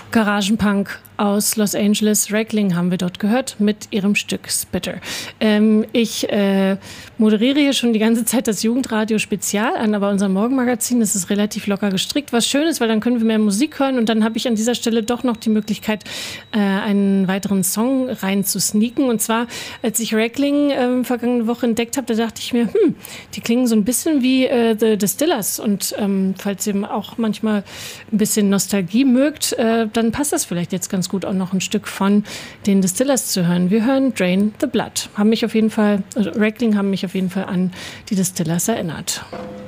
Garagenpunk aus Los Angeles. Rackling haben wir dort gehört mit ihrem Stück Spitter. Ich moderiere hier schon die ganze Zeit das Jugendradio Spezial an, aber unser Morgenmagazin, das ist relativ locker gestrickt, was schön ist, weil dann können wir mehr Musik hören und dann habe ich an dieser Stelle doch noch die Möglichkeit, einen weiteren Song reinzusneaken. Und zwar, als ich Rackling vergangene Woche entdeckt habe, da dachte ich mir, die klingen so ein bisschen wie The Distillers und falls ihr auch manchmal ein bisschen Nostalgie mögt, dann passt das vielleicht jetzt ganz gut, auch noch ein Stück von den Distillers zu hören. Wir hören Drain the Blood. Rackling haben mich auf jeden Fall an die Distillers erinnert.